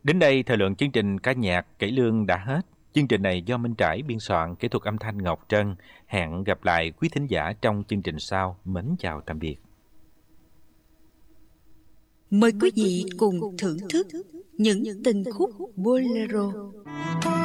Đến đây, thời lượng chương trình ca nhạc cải lương đã hết. Chương trình này do Minh Trải biên soạn, kỹ thuật âm thanh Ngọc Trân. Hẹn gặp lại quý thính giả trong chương trình sau. Mến chào tạm biệt. Mời quý vị cùng thưởng thức những tình khúc bolero.